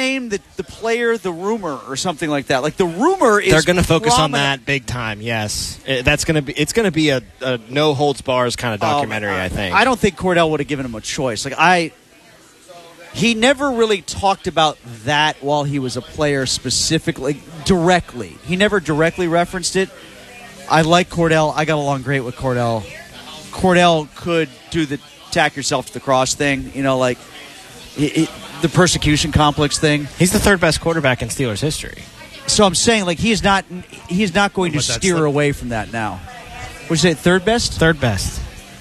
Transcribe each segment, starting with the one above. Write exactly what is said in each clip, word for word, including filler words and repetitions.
name the, the player, the rumor, or something like that. Like the rumor is they're going to focus prominent. on that big time. Yes, it, that's going to be. It's going to be a, a no holds bars kind of documentary. Um, I think. I don't think Cordell would have given him a choice. Like I, he never really talked about that while he was a player specifically, directly. He never directly referenced it. I like Cordell. I got along great with Cordell. Cordell could do the tack yourself to the cross thing. You know, like it, it, the persecution complex thing. He's the third best quarterback in Steelers history. So I'm saying, like, he's not he's not going to steer like? away from that now. Would you say third best? Third best.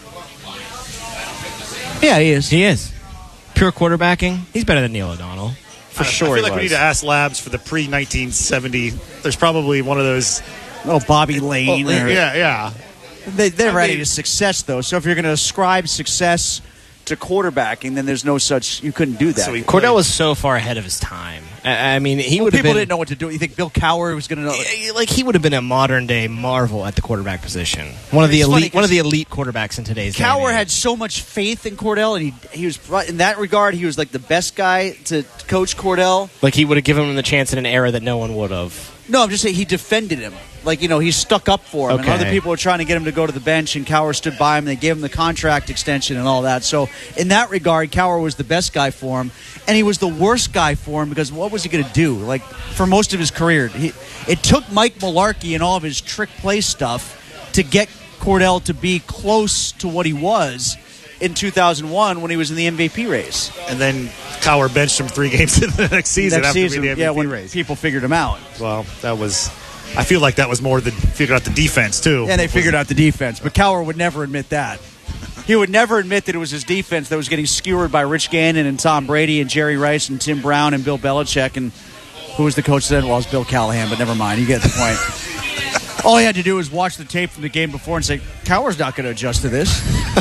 Yeah, he is. He is. Pure quarterbacking. He's better than Neil O'Donnell. For I, sure I feel he like was. we need to ask Labs for the pre nineteen seventy. There's probably one of those. Oh, Bobby Lane. Oh, yeah, yeah. They, they're I ready mean, to success, though. So if you're going to ascribe success to quarterbacking, then there's no such. You couldn't do that. So he Cordell was so far ahead of his time. I, I mean, he well, would have people been. didn't know what to do. You think Bill Cowher was going to know? Like he would have been a modern day marvel at the quarterback position. One of the It's elite, funny one of the elite quarterbacks in today's day and Cowher age. had so much faith in Cordell, and he he was in that regard. He was like the best guy to coach Cordell. Like he would have given him the chance in an era that no one would have. No, I'm just saying he defended him. Like, you know, he stuck up for him. Okay. And other people were trying to get him to go to the bench, and Cowher stood by him. They gave him the contract extension and all that. So, in that regard, Cowher was the best guy for him. And he was the worst guy for him because what was he going to do? Like, for most of his career, he, it took Mike Mularkey and all of his trick play stuff to get Cordell to be close to what he was in two thousand one when he was in the M V P race. And then Cowher benched him three games in the next season Next after season, the M V P yeah, when race. people figured him out. Well, that was... I feel like that was more than figured out the defense, too. And they figured out the defense. But Cowher would never admit that. He would never admit that it was his defense that was getting skewered by Rich Gannon and Tom Brady and Jerry Rice and Tim Brown and Bill Belichick. And who was the coach then? Well, it was Bill Callahan, but never mind. You get the point. All he had to do was watch the tape from the game before and say, Cowher's not going to adjust to this.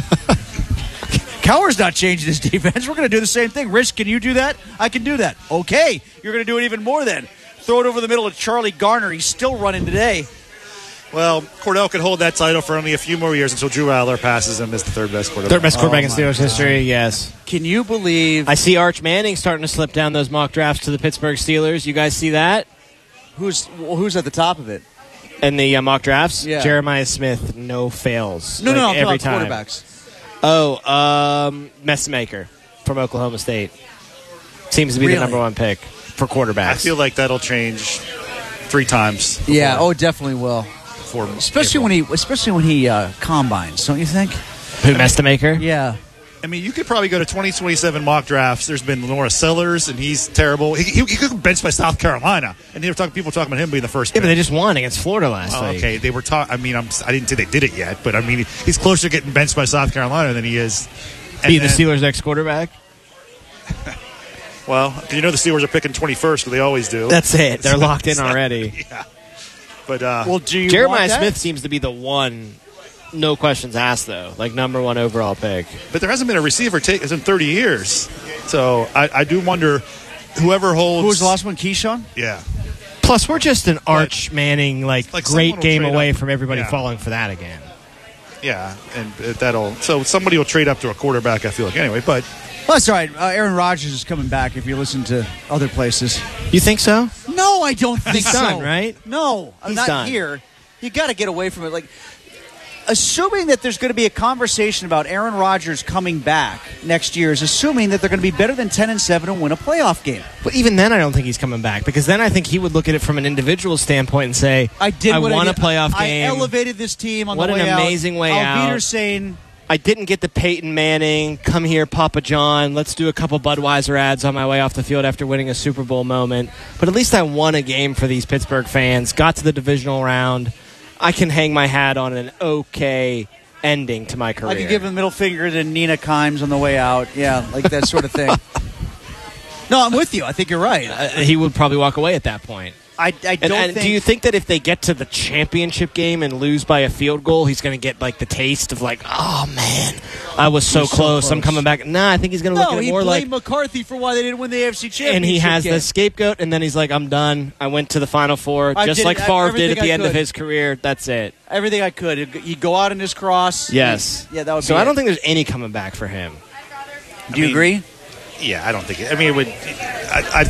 Cowher's not changing his defense. We're going to do the same thing. Rich, can you do that? I can do that. Okay. You're going to do it even more then. Throw it over the middle of Charlie Garner. He's still running today. Well, Cordell could hold that title for only a few more years until Drew Aller passes him as the third best quarterback. Third best quarterback Oh, in Steelers my history, yes. Can you believe I see Arch Manning starting to slip down those mock drafts to the Pittsburgh Steelers. You guys see that? who's who's at the top of it? In the uh, mock drafts? Yeah. Jeremiah Smith, no fails. No, like, no, no, I'm every talking time. about quarterbacks. Oh, um, Messmaker from Oklahoma State. Seems to be Really? the number one pick for quarterbacks. I feel like that'll change three times. before- Yeah, oh, it definitely will. before Especially April. when he, especially when he uh, combines, don't you think? Who, Messmaker? Yeah. I mean, you could probably go to twenty twenty-seven mock drafts. There's been Lenora Sellers, and he's terrible. He, he, he could be benched by South Carolina, and they were talking, people talking about him being the first. Yeah, pick. but they just won against Florida last Oh, week. okay, they were talking. I mean, I'm, I didn't say they did it yet, but I mean, he's closer to getting benched by South Carolina than he is. And Be the then- Steelers' next quarterback? Well, you know the Steelers are picking twenty-first, but they always do. That's it. They're locked in already. Yeah. But uh, Well, do you Jeremiah want that? Smith seems to be the one, no questions asked, though. Like, number one overall pick. but there hasn't been a receiver take in thirty years, so I, I do wonder whoever holds. Who was the last one? Keyshawn? Yeah. Plus, we're just an Arch Manning, like, like great someone will game trade away up. from everybody Yeah. falling for that again. Yeah, and that'll so somebody will trade up to a quarterback. I feel like anyway, but Well, that's all right. Uh, Aaron Rodgers is coming back if you listen to other places. You think so? No, I don't think He's so. done, right? No, I'm He's not done. here. You got to get away from it. Like, assuming that there's going to be a conversation about Aaron Rodgers coming back next year is assuming that they're going to be better than ten and seven and win a playoff game. But even then, I don't think he's coming back, because then I think he would look at it from an individual standpoint and say, I did. I what won I a did. playoff I game. elevated this team on What the an way out. amazing way Alveder out. saying, I didn't get the Peyton Manning, come here, Papa John, let's do a couple Budweiser ads on my way off the field after winning a Super Bowl moment. But at least I won a game for these Pittsburgh fans, got to the divisional round. I can hang my hat on an okay ending to my career. I could give a middle finger to Nina Kimes on the way out. Yeah, like that sort of thing. No, I'm with you. I think you're right. Uh, he would probably walk away at that point. I, I And, don't and think. do you think that if they get to the championship game and lose by a field goal, he's going to get like the taste of like, oh man, I was so, You're so close, I'm close. coming back? Nah, I think he's going to look no, at it he more like, blamed McCarthy for why they didn't win the A F C Championship. and he has game. the scapegoat, and then he's like, I'm done. I went to the Final Four, I just did like it- Favre did everything at the I end of could. his career. That's it. everything I could. He'd go out in his cross. Yes. Yeah, that would So be I it. don't think there's any coming back for him. Do you I mean, agree? yeah, I don't think. It, I mean, it would. I, I